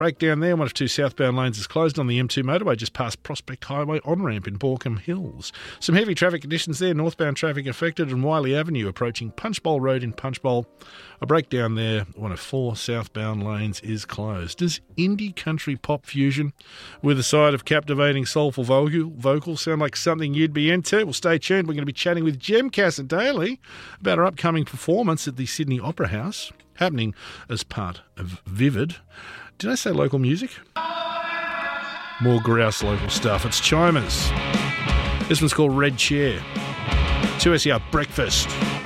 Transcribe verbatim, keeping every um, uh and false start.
Breakdown there, one of two southbound lanes is closed on the M two motorway just past Prospect Highway on-ramp in Borkham Hills. Some heavy traffic conditions there, northbound traffic affected and Wiley Avenue approaching Punchbowl Road in Punchbowl. A breakdown there, one of four southbound lanes is closed. Does indie country pop fusion with a side of captivating soulful vocal, vocals sound like something you'd be into? Well, stay tuned. We're going to be chatting with Jem Cassar-Daley about her upcoming performance at the Sydney Opera House, happening as part of Vivid. Did I say local music? More grouse local stuff. It's Chimers. This one's called Red Chair. two S E R Breakfast.